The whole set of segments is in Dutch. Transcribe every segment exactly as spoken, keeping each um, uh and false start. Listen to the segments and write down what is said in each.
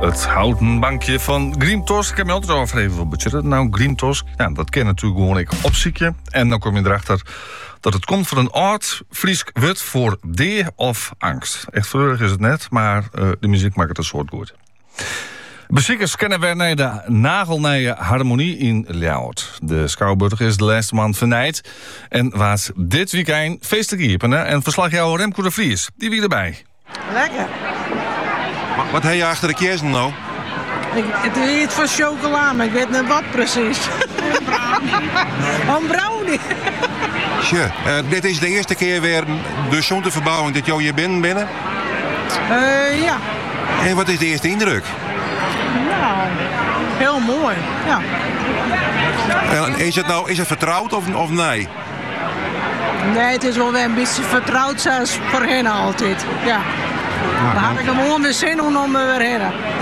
Het houten bankje van Griemtosk. Ik heb me altijd over even wat budget. Nou, Griemtosk, ja, dat ken natuurlijk gewoon ik opziekje. En dan kom je erachter dat het komt van een oud Fries woord voor D of angst. Echt treurig is het net, maar uh, de muziek maakt het een soort goed. Beziekers kennen we naar de nagelnije harmonie in Ljouwert. De Schouwburg is de laatste maand vernijd. En was dit weekend feestelijk hiepen. En verslagjouwer Remco de Vries, die wie erbij. Lekker. Wat, wat heb je achter de kersen nou? Ik, het is iets van chocola, maar ik weet niet wat precies. Een brownie. Een brownie. Tje, uh, dit is de eerste keer weer de zo'n verbouwing dat jou hier binnen binnen? Uh, ja. En wat is de eerste indruk? Nou, heel mooi, ja. En is het nou is het vertrouwd of, of nee? Nee, het is wel weer een beetje vertrouwd zoals voorheen altijd, ja. Dan had ik gewoon weer zin om weer heen.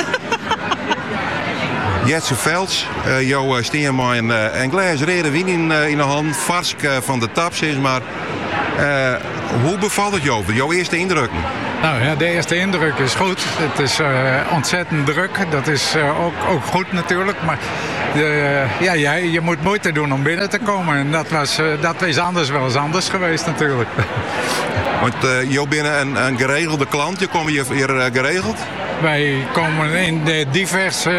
Jetse Velds, uh, jouw uh, steen maar een, uh, een glas rode wien in, uh, in de hand, varsk uh, van de taps is, maar uh, hoe bevalt het jou? Jouw eerste indrukken? Nou ja, de eerste indruk is goed. Het is uh, ontzettend druk. Dat is uh, ook, ook goed natuurlijk. Maar de, uh, ja, ja, je moet moeite doen om binnen te komen. En dat, was, uh, dat is anders wel eens anders geweest natuurlijk. Want uh, jou binnen een, een geregelde klant, je komt hier, hier uh, geregeld? Wij komen in de diverse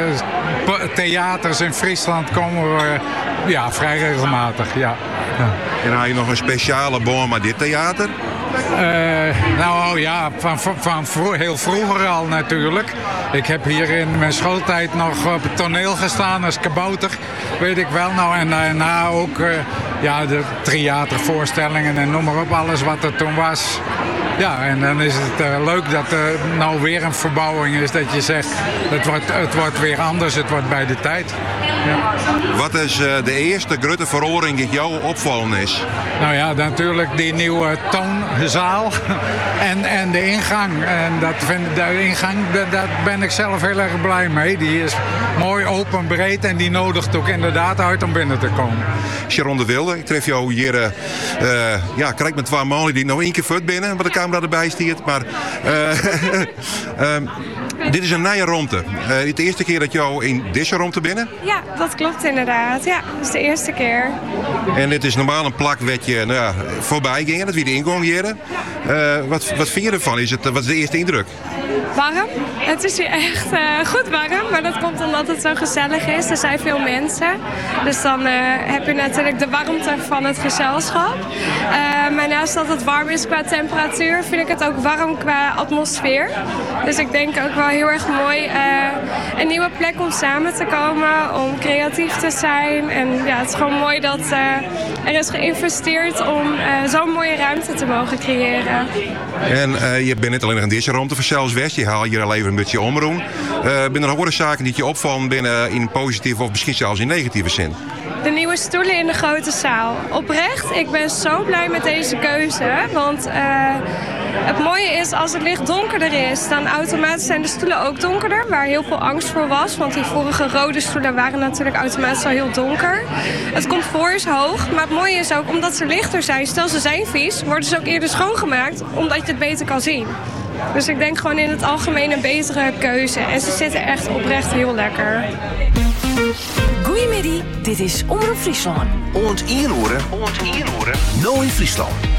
uh, theaters in Friesland komen we uh, ja, vrij regelmatig. Ja. Ja. En dan heb je nog een speciale bon met dit theater? Uh, nou ja, van, van, van vro- heel vroeger al natuurlijk. Ik heb hier in mijn schooltijd nog op het toneel gestaan als kabouter, weet ik wel. Nou, en daarna ook uh, ja, de theatervoorstellingen en noem maar op, alles wat er toen was. Ja, en dan is het uh, leuk dat er nou weer een verbouwing is, dat je zegt, het wordt, het wordt weer anders, het wordt bij de tijd. Ja. Wat is uh, de eerste grote verandering die jou opvallen is? Nou ja, natuurlijk die nieuwe toonzaal en, en de ingang. En dat vind, de ingang, daar ben ik zelf heel erg blij mee. Die is mooi open, breed en die nodigt ook inderdaad uit om binnen te komen. Sharon de Wilde, ik tref jou hier, uh, uh, ja, krijg met twee mannen die nog één keer voort binnen, wat de camera erbij stiert. Maar uh, uh, dit is een nieuwe ruimte. Uh, dit is de eerste keer dat jou in deze ruimte binnen? Ja, dat klopt inderdaad. Ja, dat is de eerste keer. En dit is normaal een plak wat je nou ja, voorbij ging, dat wie de ingang hier. Uh, wat, wat vind je ervan? Is het, wat is de eerste indruk? Warm. Het is hier echt uh, goed warm, maar dat komt omdat het zo gezellig is. Er zijn veel mensen. Dus dan uh, heb je natuurlijk de warmte van het gezelschap. Uh, maar naast dat het warm is qua temperatuur, vind ik het ook warm qua atmosfeer. Dus ik denk ook wel heel erg mooi. Uh, een nieuwe plek om samen te komen, om creatief te zijn. En ja, het is gewoon mooi dat uh, er is geïnvesteerd om uh, zo'n mooie ruimte te mogen creëren. En uh, je bent niet alleen nog in deze ruimte, voor zelfs West. Je haalt hier al even een beetje omroem. Uh, ben er nog andere zaken die je opvallen binnen in positieve of misschien zelfs in negatieve zin? De nieuwe stoelen in de grote zaal. Oprecht, ik ben zo blij met deze keuze. Want uh, het mooie is, als het licht donkerder is, dan automatisch zijn de stoelen ook donkerder. Waar heel veel angst voor was. Want die vorige rode stoelen waren natuurlijk automatisch al heel donker. Het comfort is hoog. Maar het mooie is ook, omdat ze lichter zijn, stel ze zijn vies, worden ze ook eerder schoongemaakt. Omdat je het beter kan zien. Dus ik denk gewoon in het algemeen een betere keuze. En ze zitten echt oprecht heel lekker. Goedemiddag, dit is Omroep Friesland. Oont inhoren, oont inhoren, nou in Friesland.